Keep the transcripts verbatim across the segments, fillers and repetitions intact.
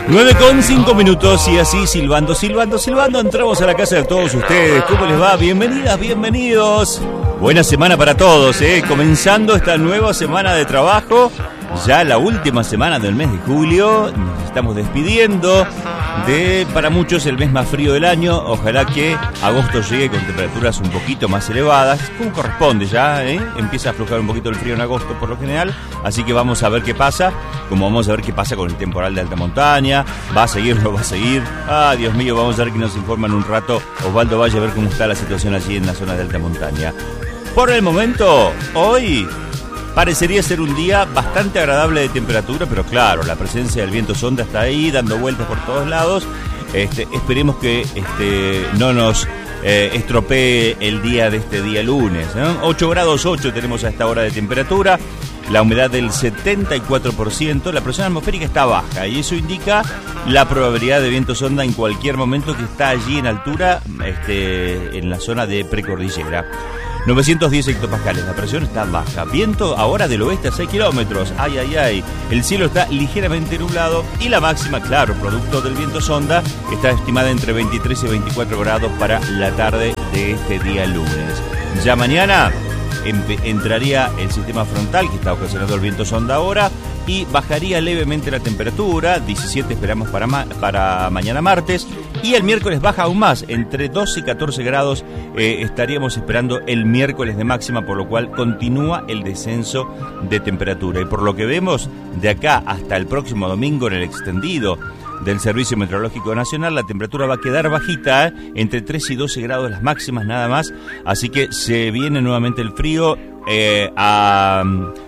nueve con cinco minutos y así silbando, silbando, silbando entramos a la casa de todos ustedes. ¿Cómo les va? Bienvenidas, bienvenidos. Buena semana para todos, ¿eh? Comenzando esta nueva semana de trabajo, ya la última semana del mes de julio. Nos estamos despidiendo de, para muchos, el mes más frío del año. Ojalá que agosto llegue con temperaturas un poquito más elevadas, como corresponde ya, ¿eh? Empieza a aflojar un poquito el frío en agosto por lo general, así que vamos a ver qué pasa, como vamos a ver qué pasa con el temporal de alta montaña. ¿Va a seguir o no va a seguir? Ah, Dios mío, vamos a ver que nos informan un rato Osvaldo Valle, a ver cómo está la situación allí en la zona de alta montaña. Por el momento, hoy parecería ser un día bastante agradable de temperatura, pero claro, la presencia del viento sonda está ahí, dando vueltas por todos lados. Este, esperemos que este, no nos eh, estropee el día de este día lunes, ¿no? ocho grados ocho tenemos a esta hora de temperatura, la humedad del setenta y cuatro por ciento, la presión atmosférica está baja y eso indica la probabilidad de viento sonda en cualquier momento, que está allí en altura, este, en la zona de precordillera. novecientos diez hectopascales, la presión está baja. Viento ahora del oeste a seis kilómetros. Ay, ay, ay. El cielo está ligeramente nublado y la máxima, claro, producto del viento sonda, está estimada entre veintitrés y veinticuatro grados para la tarde de este día lunes. Ya mañana entraría el sistema frontal que está ocasionando el viento sonda ahora y bajaría levemente la temperatura. diecisiete esperamos para, ma- para mañana martes, y el miércoles baja aún más, entre doce y catorce grados eh, estaríamos esperando el miércoles de máxima, por lo cual continúa el descenso de temperatura. Y por lo que vemos, de acá hasta el próximo domingo en el extendido del Servicio Meteorológico Nacional, la temperatura va a quedar bajita, ¿eh? entre tres y doce grados las máximas nada más, así que se viene nuevamente el frío eh, a...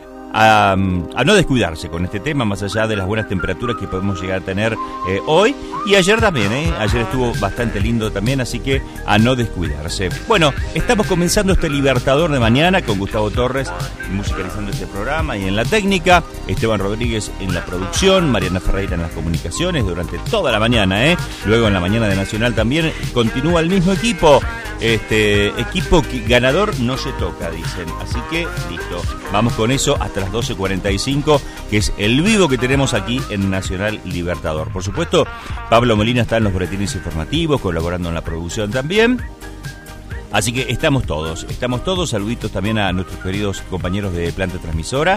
A, a no descuidarse con este tema, más allá de las buenas temperaturas que podemos llegar a tener eh, hoy y ayer también, ¿eh? Ayer estuvo bastante lindo también, así que a no descuidarse. Bueno, estamos comenzando este Libertador de mañana con Gustavo Torres musicalizando este programa y en la técnica, Esteban Rodríguez en la producción, Mariana Ferreira en las comunicaciones durante toda la mañana, ¿eh? Luego en la mañana de Nacional también continúa el mismo equipo. Este equipo que ganador no se toca, dicen, así que listo, vamos con eso hasta las doce cuarenta y cinco, que es el vivo que tenemos aquí en Nacional Libertador. Por supuesto, Pablo Molina está en los boletines informativos, colaborando en la producción también. Así que estamos todos, estamos todos. Saluditos también a nuestros queridos compañeros de planta transmisora,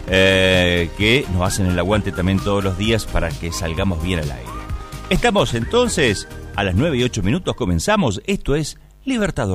eh, que nos hacen el aguante también todos los días para que salgamos bien al aire. Estamos entonces a las nueve y ocho minutos, comenzamos. Esto es Libertador.